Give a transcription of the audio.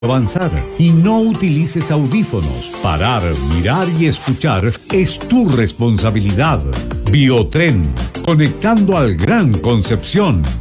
avanzar y no utilices audífonos. Parar, mirar y escuchar es tu responsabilidad. Biotren, conectando al Gran Concepción.